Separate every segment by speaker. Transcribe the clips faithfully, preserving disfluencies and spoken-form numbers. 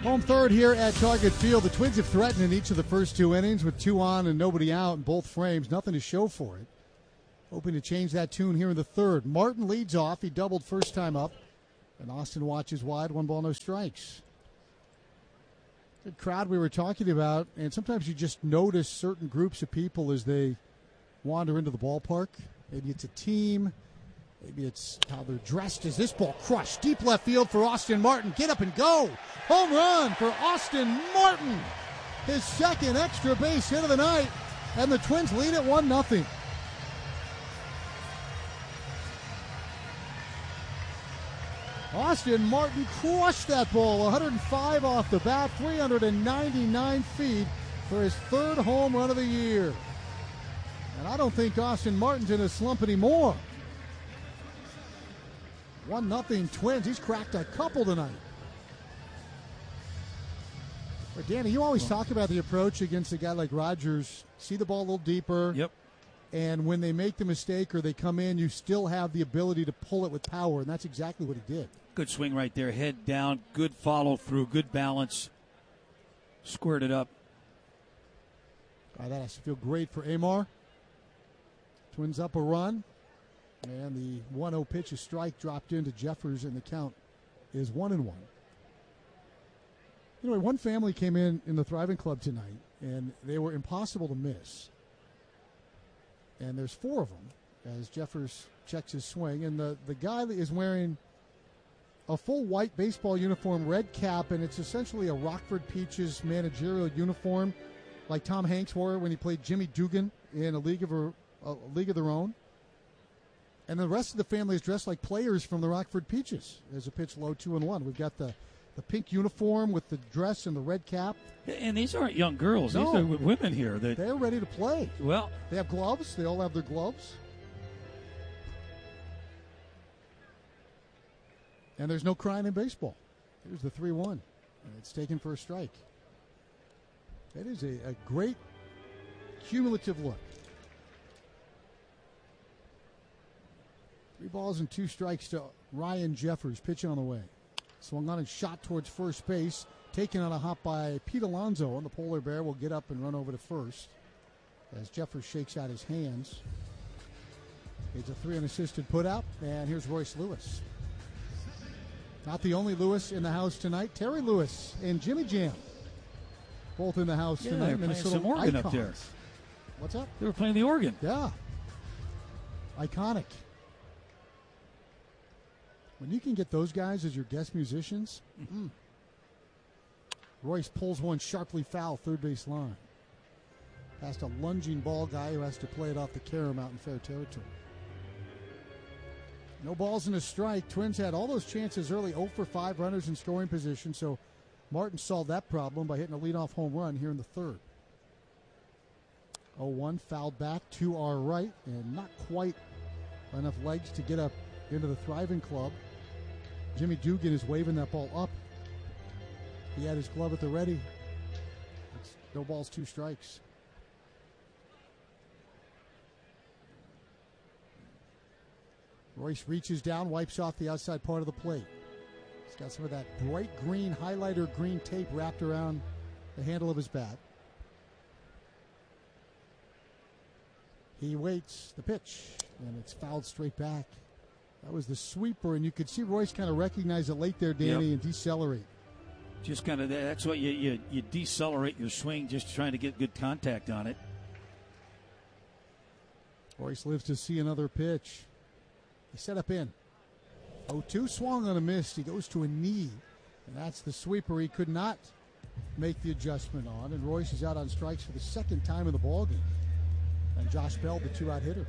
Speaker 1: Home third here at Target Field. The Twins have threatened in each of the first two innings with two on and nobody out in both frames. Nothing to show for it. Hoping to change that tune here in the third. Martin leads off. He doubled first time up. And Austin watches wide. One ball, no strikes. Good crowd we were talking about. And sometimes you just notice certain groups of people as they wander into the ballpark. Maybe it's a team. Maybe it's how they're dressed. As this ball crushed deep left field for Austin Martin. Get up and go. Home run for Austin Martin. His second extra base hit of the night. And the Twins lead at one nothing. Austin Martin crushed that ball. one hundred five off the bat. three hundred ninety-nine feet for his third home run of the year. And I don't think Austin Martin's in a slump anymore. one nothing Twins. He's cracked a couple tonight. But Danny, you always talk about the approach against a guy like Rogers. See the ball a little deeper.
Speaker 2: Yep.
Speaker 1: And when they make the mistake or they come in, you still have the ability to pull it with power. And that's exactly what he did.
Speaker 2: Good swing right there. Head down. Good follow through. Good balance. Squared it up.
Speaker 1: All right, that has to feel great for Amar. Twins up a run. And the one oh pitch, a strike, dropped into Jeffers, and the count is one and one. Anyway, one family came in in the Thriving Club tonight, and they were impossible to miss. And there's four of them as Jeffers checks his swing. And the, the guy is wearing a full white baseball uniform, red cap, and it's essentially a Rockford Peaches managerial uniform like Tom Hanks wore when he played Jimmy Dugan in a League of, a, a League of Their Own. And the rest of the family is dressed like players from the Rockford Peaches. There's a pitch low, two and one. We've got the, the pink uniform with the dress and the red cap.
Speaker 2: And these aren't young girls.
Speaker 1: No.
Speaker 2: These are women here. That,
Speaker 1: They're ready to play.
Speaker 2: Well,
Speaker 1: they have gloves. They all have their gloves. And there's no crying in baseball. Here's the three one. And it's taken for a strike. That is a, a great cumulative look. Three balls and two strikes to Ryan Jeffers, pitching on the way. Swung on and shot towards first base. Taken on a hop by Pete Alonso, and the Polar Bear will get up and run over to first as Jeffers shakes out his hands. It's a three unassisted putout, and here's Royce Lewis. Not the only Lewis in the house tonight. Terry Lewis and Jimmy Jam, both in the house
Speaker 2: yeah,
Speaker 1: tonight.
Speaker 2: They're playing some organ
Speaker 1: icons.
Speaker 2: up there.
Speaker 1: What's up?
Speaker 2: They were playing the organ.
Speaker 1: Yeah. Iconic. When you can get those guys as your guest musicians, mm-hmm. Royce pulls one sharply foul, third base line. Past a lunging ball guy who has to play it off the carom out in fair territory. No balls and a strike. Twins had all those chances early, oh for five runners in scoring position, so Martin solved that problem by hitting a leadoff home run here in the third. oh one fouled back to our right, and not quite enough legs to get up into the Thriving Club. Jimmy Dugan is waving that ball up. He had his glove at the ready. It's no balls, two strikes. Royce reaches down, wipes off the outside part of the plate. He's got some of that bright green, highlighter green tape wrapped around the handle of his bat. He waits the pitch, and it's fouled straight back. That was the sweeper, and you could see Royce kind of recognize it late there, Danny, yep. and decelerate.
Speaker 2: Just kind of, that's what you, you, you decelerate your swing, just trying to get good contact on it.
Speaker 1: Royce lives to see another pitch. He set up in. oh two swung on a miss. He goes to a knee, and that's the sweeper he could not make the adjustment on, and Royce is out on strikes for the second time in the ballgame. And Josh Bell, the two-out hitter.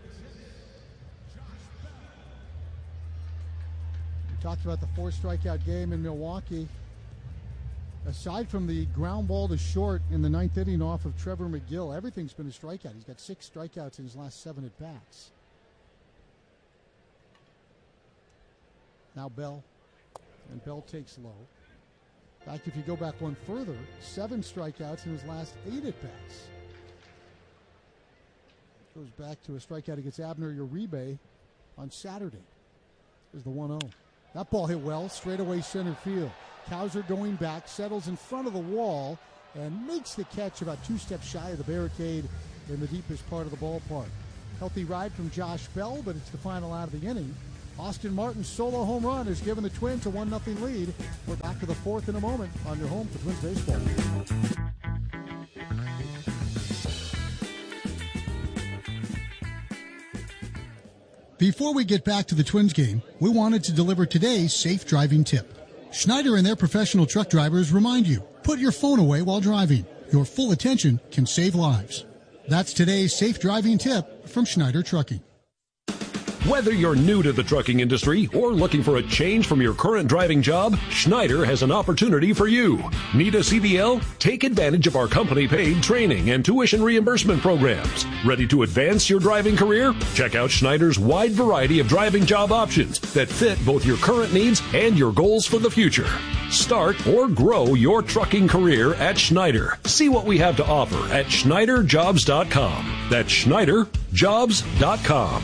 Speaker 1: We talked about the four-strikeout game in Milwaukee. Aside from the ground ball to short in the ninth inning off of Trevor McGill, everything's been a strikeout. He's got six strikeouts in his last seven at-bats. Now Bell, and Bell takes low. In fact, if you go back one further, seven strikeouts in his last eight at-bats. Goes back to a strikeout against Abner Uribe on Saturday. There's the one oh. That ball hit well, straight away center field. Kauser going back, settles in front of the wall, and makes the catch about two steps shy of the barricade in the deepest part of the ballpark. Healthy ride from Josh Bell, but it's the final out of the inning. Austin Martin's solo home run has given the Twins a one nothing lead. We're back to the fourth in a moment on your home for Twins baseball. Before we get back to the Twins game, we wanted to deliver today's safe driving tip. Schneider and their professional truck drivers remind you, put your phone away while driving. Your full attention can save lives. That's today's safe driving tip from Schneider Trucking.
Speaker 3: Whether you're new to the trucking industry or looking for a change from your current driving job, Schneider has an opportunity for you. Need a C D L? Take advantage of our company-paid training and tuition reimbursement programs. Ready to advance your driving career? Check out Schneider's wide variety of driving job options that fit both your current needs and your goals for the future. Start or grow your trucking career at Schneider. See what we have to offer at Schneider Jobs dot com. That's Schneider Jobs dot com.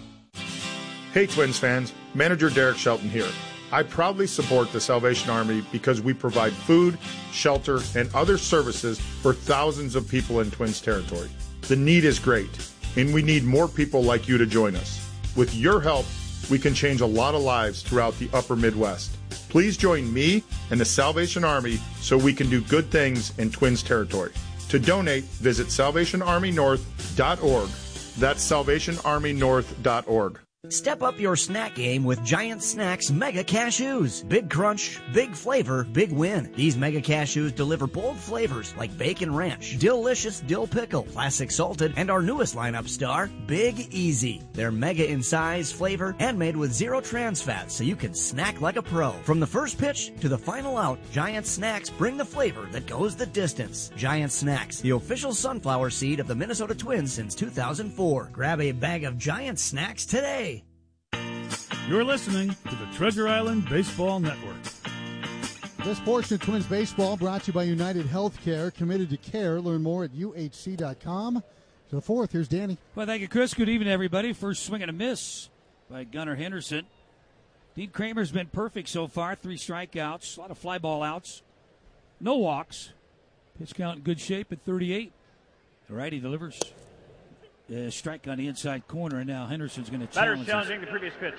Speaker 4: Hey Twins fans, Manager Derek Shelton here. I proudly support the Salvation Army because we provide food, shelter, and other services for thousands of people in Twins territory. The need is great, and we need more people like you to join us. With your help, we can change a lot of lives throughout the upper Midwest. Please join me and the Salvation Army so we can do good things in Twins territory. To donate, visit salvation army north dot org. That's salvation army north dot org.
Speaker 5: Step up your snack game with Giant Snacks Mega Cashews. Big crunch, big flavor, big win. These Mega Cashews deliver bold flavors like bacon ranch, delicious dill pickle, classic salted, and our newest lineup star, Big Easy. They're mega in size, flavor, and made with zero trans fats so you can snack like a pro. From the first pitch to the final out, Giant Snacks bring the flavor that goes the distance. Giant Snacks, the official sunflower seed of the Minnesota Twins since two thousand four. Grab a bag of Giant Snacks today.
Speaker 6: You're listening to the Treasure Island Baseball Network.
Speaker 1: This portion of Twins Baseball brought to you by United Healthcare, committed to care. Learn more at U H C dot com. To the fourth, here's Danny.
Speaker 2: Well, thank you, Chris. Good evening, everybody. First swing and a miss by Gunnar Henderson. Dean Kramer's been perfect so far. Three strikeouts, a lot of fly ball outs, no walks. Pitch count in good shape at thirty-eight. All right, he delivers. Uh, strike on the inside corner, and now Henderson's going to challenge.
Speaker 7: Batter's challenging the previous pitch.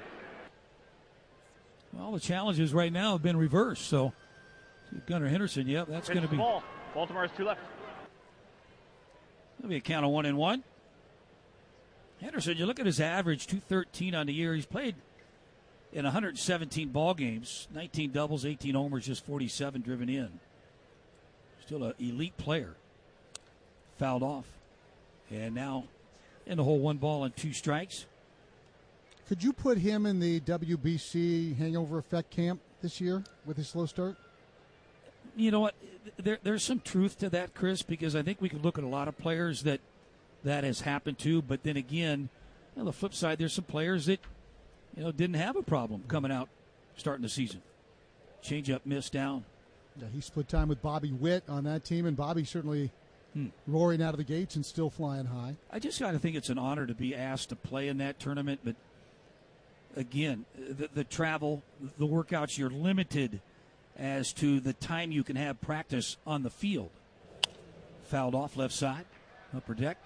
Speaker 2: Well, the challenges right now have been reversed. So, Gunnar Henderson, yep, that's going to be.
Speaker 7: Ball. Baltimore has two left.
Speaker 2: That'll be a count of one and one. Henderson, you look at his average, two thirteen on the year. He's played in one hundred seventeen ball games, nineteen doubles, eighteen homers, just forty-seven driven in. Still an elite player. Fouled off. And now in the hole, one ball and two strikes.
Speaker 1: Could you put him in the W B C hangover effect camp this year with his slow start?
Speaker 2: You know what? There, there's some truth to that, Chris, because I think we could look at a lot of players that that has happened to. But then again, on the flip side, there's some players that, you know, didn't have a problem coming out starting the season. Change up, miss down.
Speaker 1: Yeah, he split time with Bobby Witt on that team, and Bobby certainly hmm. roaring out of the gates and still flying high.
Speaker 2: I just got to think it's an honor to be asked to play in that tournament, but again, the, the travel, the workouts, you're limited as to the time you can have practice on the field. Fouled off left side, upper deck.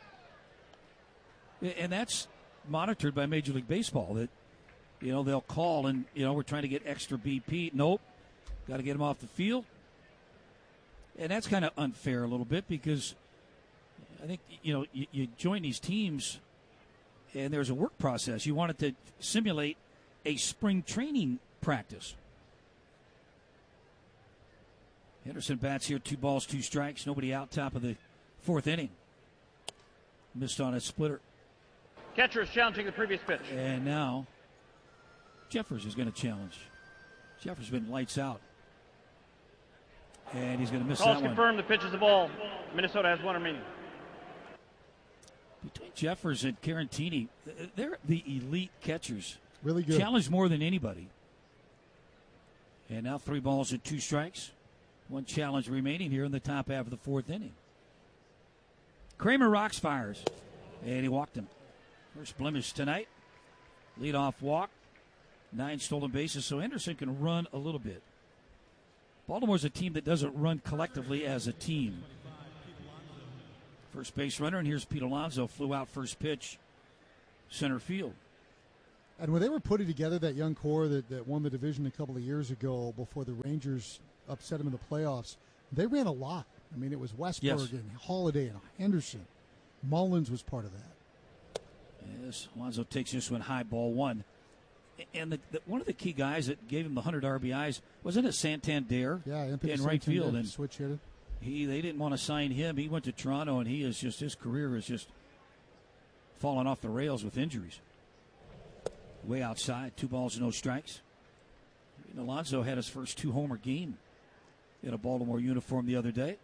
Speaker 2: And that's monitored by Major League Baseball, that, you know, they'll call and, you know, we're trying to get extra B P. Nope. Got to get him off the field. And that's kind of unfair a little bit because I think, you know, you, you join these teams and there's a work process. You want it to simulate a spring training practice. Henderson bats here, two balls, two strikes. Nobody out, top of the fourth inning. Missed on a splitter.
Speaker 7: Catcher is challenging the previous pitch.
Speaker 2: And now Jeffers is going to challenge. Jeffers has been lights out. And he's going to miss
Speaker 7: Calls
Speaker 2: that one.
Speaker 7: confirmed, the pitch is a ball. Minnesota has one remaining.
Speaker 2: Between Jeffers and Carantini, they're the elite catchers.
Speaker 1: Really good.
Speaker 2: Challenged more than anybody. And now three balls and two strikes. One challenge remaining here in the top half of the fourth inning. Kramer rocks, fires. And he walked him. First blemish tonight. Leadoff walk. Nine stolen bases, so Henderson can run a little bit. Baltimore's a team that doesn't run collectively as a team. First base runner, and here's Pete Alonso, flew out first pitch, center field.
Speaker 1: And when they were putting together that young core that, that won the division a couple of years ago before the Rangers upset them in the playoffs, they ran a lot. I mean, it was Westberg
Speaker 2: yes.
Speaker 1: and Holiday and Henderson. Mullins was part of that.
Speaker 2: Yes, Alonso takes this one high, ball one. And the, the, one of the key guys that gave him the one hundred R B Is, wasn't it Santander
Speaker 1: yeah,
Speaker 2: in
Speaker 1: Santander
Speaker 2: right field? And
Speaker 1: switch hitter.
Speaker 2: He, they didn't want to sign him. He went to Toronto, and he is just his career is just falling off the rails with injuries. Way outside, two balls, no strikes. And Alonso had his first two-homer game in a Baltimore uniform the other day.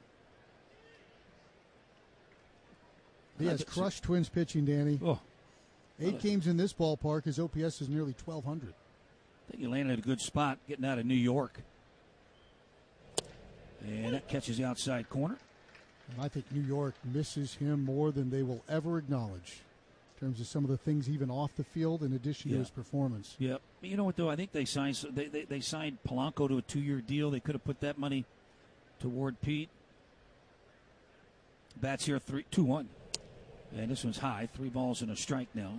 Speaker 1: He has crushed Twins pitching, Danny.
Speaker 2: Oh.
Speaker 1: Eight games in this ballpark. His O P S is nearly twelve hundred.
Speaker 2: I think he landed at a good spot getting out of New York. And that catches the outside corner.
Speaker 1: And I think New York misses him more than they will ever acknowledge in terms of some of the things even off the field in addition
Speaker 2: yeah.
Speaker 1: to his performance.
Speaker 2: Yeah. You know what, though? I think they signed they, they, they signed Polanco to a two-year deal. They could have put that money toward Pete. Bats here three, two one. And this one's high. Three balls and a strike now.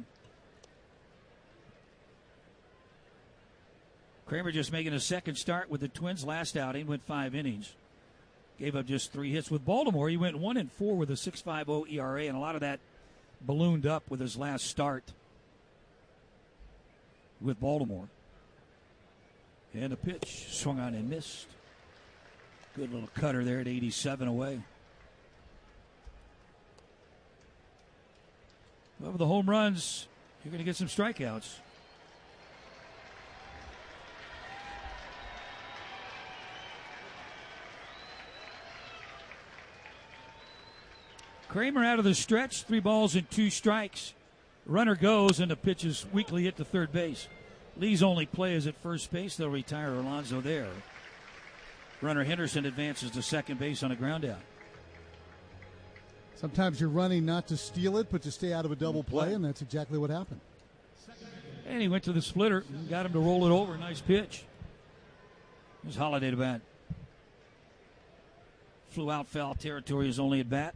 Speaker 2: Kramer just making a second start with the Twins. Last outing went five innings. Gave up just three hits. With Baltimore, he went one and four with a six point five oh E R A, and a lot of that ballooned up with his last start with Baltimore. And a pitch swung on and missed. Good little cutter there at eighty-seven away. Well, with the home runs, you're going to get some strikeouts. Kramer out of the stretch, three balls and two strikes. Runner goes, and the pitch is weakly hit to third base. Lee's only play is at first base. They'll retire Alonso there. Runner Henderson advances to second base on a ground out.
Speaker 1: Sometimes you're running not to steal it, but to stay out of a double play, and that's exactly what happened.
Speaker 2: And he went to the splitter and got him to roll it over. Nice pitch. There's Holiday to bat. Flew out foul territory, is only at bat.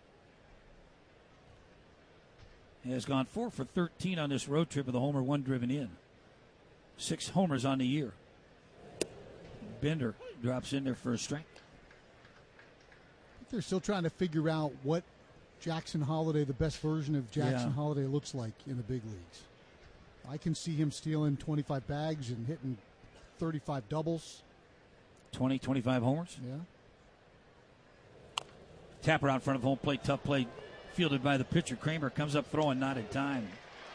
Speaker 2: He has gone four for thirteen on this road trip with a homer, one driven in. Six homers on the year. Bender drops in there for a strike.
Speaker 1: They're still trying to figure out what Jackson Holiday, the best version of Jackson
Speaker 2: yeah.
Speaker 1: Holiday, looks like in the big leagues. I can see him stealing twenty-five bags and hitting thirty-five doubles.
Speaker 2: twenty, twenty-five homers?
Speaker 1: Yeah.
Speaker 2: Tapper out in front of home plate, tough play. Fielded by the pitcher. Kramer comes up throwing, not in time.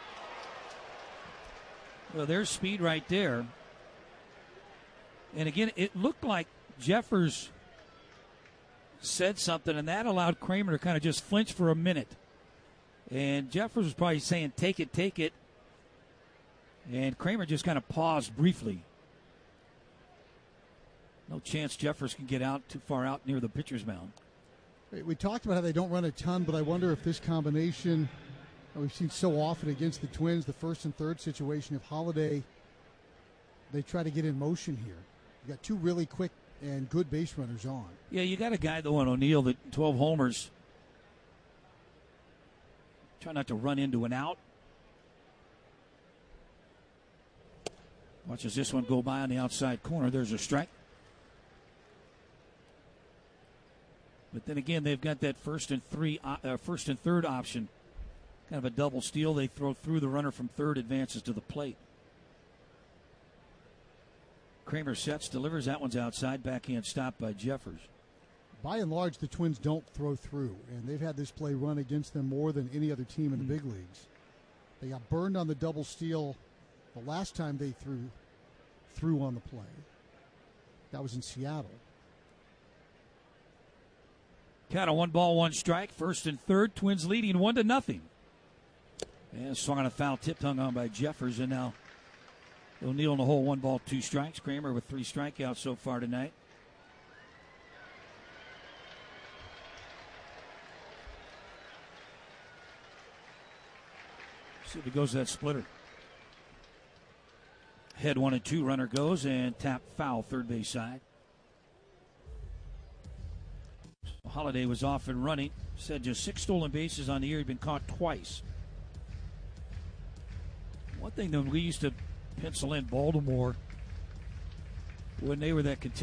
Speaker 2: Well, there's speed right there. And again, it looked like Jeffers said something, and that allowed Kramer to kind of just flinch for a minute. And Jeffers was probably saying, take it, take it. And Kramer just kind of paused briefly. No chance Jeffers can get out too far out near the pitcher's mound.
Speaker 1: We talked about how they don't run a ton, but I wonder if this combination that we've seen so often against the Twins, the first and third situation, if Holiday, they try to get in motion here. You got two really quick and good base runners on.
Speaker 2: Yeah, you got a guy, though, on O'Neill, that twelve homers. Try not to run into an out. Watches this one go by on the outside corner. There's a strike. But then again, they've got that first and three, uh, first and third option, kind of a double steal. They throw through the runner from third, advances to the plate. Kramer sets, delivers. That one's outside. Backhand stop by Jeffers.
Speaker 1: By and large, the Twins don't throw through, and they've had this play run against them more than any other team in the big leagues. They got burned on the double steal the last time they threw through on the play. That was in Seattle.
Speaker 2: Count of one ball, one strike. First and third. Twins leading one to nothing. And swung on a foul, tipped, hung on by Jeffers, and now O'Neill in the hole. One ball, two strikes. Kramer with three strikeouts so far tonight. See if he goes to that splitter. Head one and two. Runner goes and tap foul, third base side. Holiday was off and running. Said just six stolen bases on the year. He'd been caught twice. One thing that we used to pencil in Baltimore when they were that continuous